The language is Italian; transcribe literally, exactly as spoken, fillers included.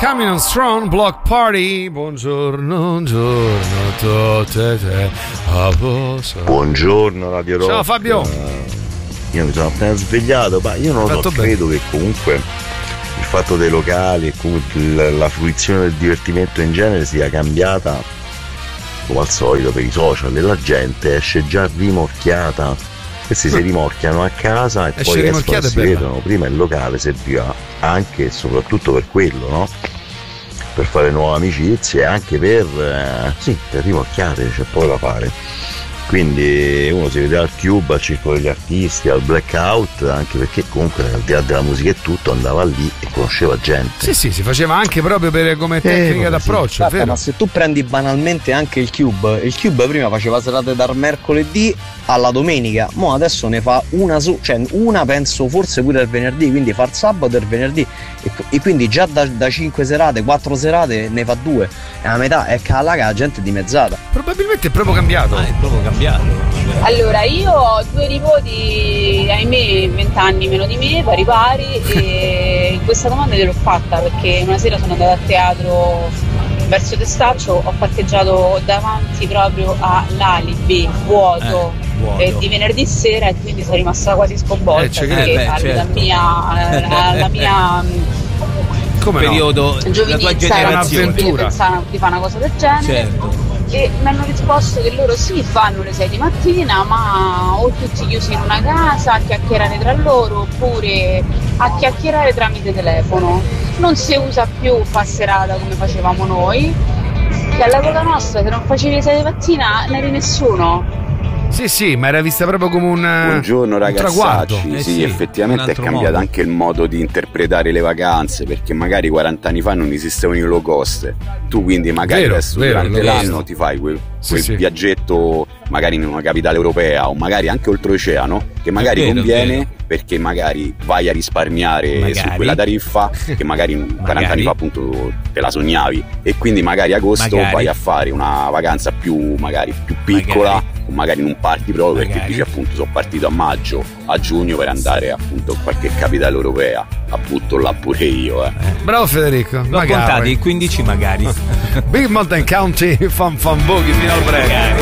Coming on Strong Block Party. Buongiorno, buongiorno, to te te, a posa. Buongiorno Radio Rock. Ciao Fabio. Uh, io mi sono appena svegliato, ma io non lo so, bene. credo che comunque il fatto dei locali e comunque la, la fruizione del divertimento in genere sia cambiata come al solito per i social, e la gente esce già rimorchiata. Questi si rimorchiano a casa e Esce poi escono e si bella. vedono. Prima il locale serviva anche e soprattutto per quello, no? Per fare nuove amicizie e anche per eh, sì, per rimorchiare, c'è poco da fare. Quindi uno si vedeva al Cube, al Circolo degli Artisti, al Blackout, anche perché comunque al di là della musica e tutto andava lì e conosceva gente. Sì, sì, si faceva anche proprio per, come tecnica Eh, d'approccio, Guarda, è vero? ma se tu prendi banalmente anche il Cube, il Cube prima faceva serate dal mercoledì alla domenica, mo adesso ne fa una su, cioè una penso forse pure il venerdì, quindi fa il sabato e il venerdì, e, e quindi già da, da cinque serate, quattro serate ne fa due, e la metà è cala che la gente è dimezzata. Probabilmente è proprio cambiato. Ah, è proprio cambiato. Allora, io ho due nipoti, ahimè, vent'anni meno di me, pari pari, e questa domanda gliel'ho fatta perché una sera sono andata a teatro verso Testaccio, ho parcheggiato davanti proprio all'Alibi, vuoto, Eh, vuoto. e di venerdì sera, e quindi sono rimasta quasi sconvolta Eh, ci perché credo. Eh, beh, alla certo. mia, la, la mia Come no? Periodo, la tua giovinezza era generazione. possibile pensare di fare una cosa del genere. Certo. E mi hanno risposto che loro sì, fanno le sei di mattina, ma o tutti chiusi in una casa a chiacchierare tra loro oppure a chiacchierare tramite telefono. Non si usa più fa serata come facevamo noi, che all'epoca nostra se non facevi le sei di mattina non eri nessuno. Sì, sì, ma era vista proprio come un, Buongiorno un traguardo. ragazzacci, Eh sì, sì, effettivamente un è altro cambiato modo. anche il modo di interpretare le vacanze, perché magari quaranta anni fa non esistevano i low cost, tu quindi magari Vero, adesso vero, durante low cost. l'anno ti fai quel, Sì, quel sì. viaggetto magari in una capitale europea o magari anche oltreoceano, che magari vero, è conviene vero. perché magari vai a risparmiare Magari. su quella tariffa che magari quaranta anni fa appunto te la sognavi, e quindi magari agosto Magari. vai a fare una vacanza più magari più piccola, Magari. o magari in un party proprio perché Magari. dici appunto sono partito a maggio, a giugno per andare appunto a qualche capitale europea, appunto là pure io eh. Bravo Federico. L'ho magari. contati, quindici magari. Big Mountain County Fan Fan Boogie fino al break. Magari.